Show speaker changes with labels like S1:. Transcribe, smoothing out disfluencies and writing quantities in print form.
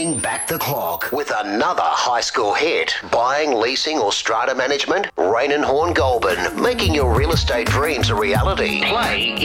S1: Running back the clock with another high school hit. Buying, leasing or strata management? Rain and Horn Goulburn, making your real estate dreams a reality. Play